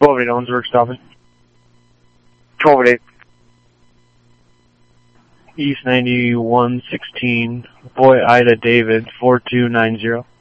12-8 Owensburg, stopping. 12-8. East 9116, Boy Ida David, 4290.